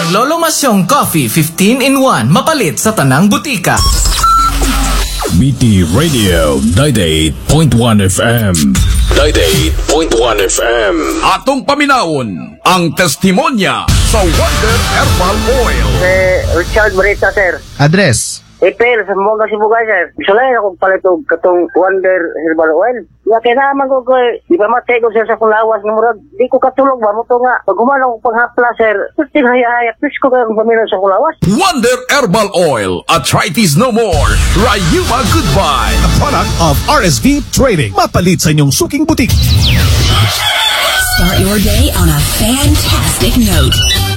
Ang Lolo Masyong Coffee 15 in 1 mapalit sa tanang butika. BT Radio 98.1 FM. 98.1 FM. Atong paminawon ang testimonya sa Wonder Herbal Oil. Richard Marita, sir. Address. April, sa mga Sibugay, sir. Gusto lang akong palitog katong Wonder Herbal Oil. Ya, kaya naman ko, di ba matay ko, sir, sa kulawas ng murag. Di ko katulog ba mo to nga. Pag gumana ko paghapla, sir, puting haya-haya, please ko kayong pamilya sa kulawas. Wonder Herbal Oil. Arthritis no more. Rayuma goodbye. A product of RSV Trading. Mapalit sa inyong suking butik. Start your day on a fantastic note.